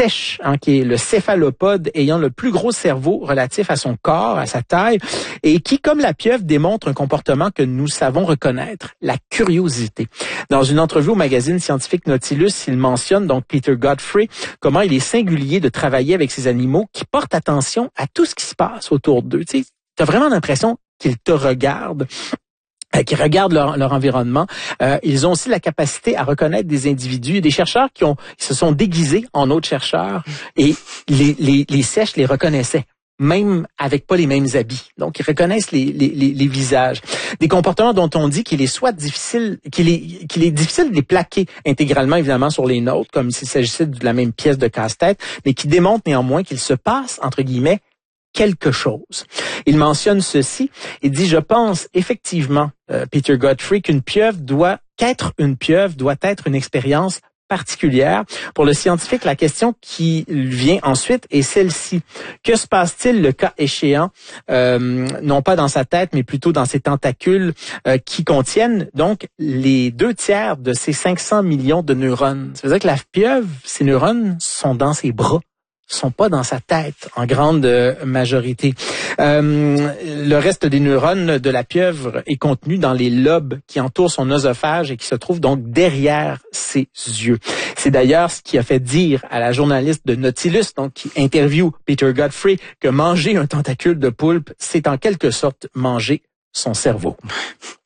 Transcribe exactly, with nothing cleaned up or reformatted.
sèche, hein, qui est le céphalopode ayant le plus gros cerveau relatif à son corps, à sa taille, et qui, comme la pieuvre, démontre un comportement que nous savons reconnaître, la curiosité. Dans une entrevue au magazine scientifique Nautilus, il mentionne, donc Peter Godfrey, comment il est singulier de travailler avec ces animaux qui portent attention à tout ce qui se passe autour d'eux. Tu sais, t'as vraiment l'impression qu'ils te regardent. Euh, qui regardent leur, leur environnement. Euh, ils ont aussi la capacité à reconnaître des individus. Il y a des chercheurs qui ont qui se sont déguisés en autres chercheurs et les, les, les sèches les reconnaissaient, même avec pas les mêmes habits. Donc, ils reconnaissent les, les, les, les visages. Des comportements dont on dit qu'il est soit difficile, qu'il est, qu'il est difficile de les plaquer intégralement, évidemment, sur les nôtres, comme s'il s'agissait de la même pièce de casse-tête, mais qui démontrent néanmoins qu'il se passe, entre guillemets, quelque chose. Il mentionne ceci, il dit, je pense effectivement, euh, Peter Godfrey, qu'une pieuvre doit, qu'être une pieuvre doit être une expérience particulière. Pour le scientifique, la question qui vient ensuite est celle-ci. Que se passe-t-il le cas échéant, euh, non pas dans sa tête, mais plutôt dans ses tentacules euh, qui contiennent donc les deux tiers de ces cinq cents millions de neurones. Ça veut dire que la pieuvre, ses neurones sont dans ses bras, sont pas dans sa tête en grande majorité. Euh, le reste des neurones de la pieuvre est contenu dans les lobes qui entourent son œsophage et qui se trouvent donc derrière ses yeux. C'est d'ailleurs ce qui a fait dire à la journaliste de Nautilus, donc qui interviewe Peter Godfrey, que manger un tentacule de poulpe, c'est en quelque sorte manger son cerveau.